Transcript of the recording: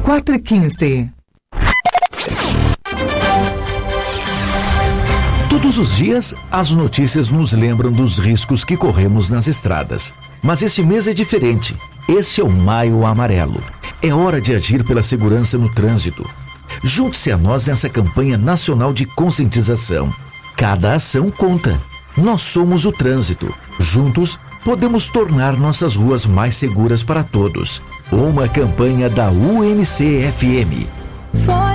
4h15. Todos os dias, as notícias nos lembram dos riscos que corremos nas estradas. Mas este mês é diferente. Este é o Maio Amarelo. É hora de agir pela segurança no trânsito. Junte-se a nós nessa campanha nacional de conscientização. Cada ação conta. Nós somos o trânsito. Juntos, podemos tornar nossas ruas mais seguras para todos. Uma campanha da UNC-FM.